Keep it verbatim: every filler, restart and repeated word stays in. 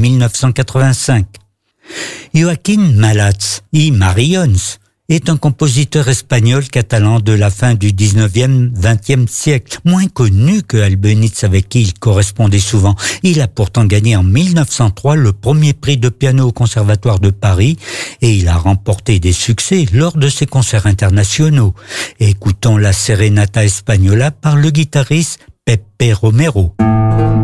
mille neuf cent quatre-vingt-cinq. Joaquin Malats i Marions est un compositeur espagnol-catalan de la fin du dix-neuvième vingtième siècle, moins connu que Albéniz avec qui il correspondait souvent. Il a pourtant gagné en mille neuf cent trois le premier prix de piano au Conservatoire de Paris et il a remporté des succès lors de ses concerts internationaux. Écoutons la Serenata Española par le guitariste Pepe Romero.